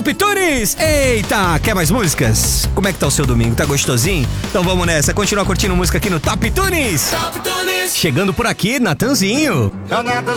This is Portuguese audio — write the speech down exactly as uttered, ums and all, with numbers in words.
Top Tunes! Eita, quer mais músicas? Como é que tá o seu domingo? Tá gostosinho? Então vamos nessa, continua curtindo música aqui no Top Tunes! Top Tunes! Chegando por aqui, Natanzinho.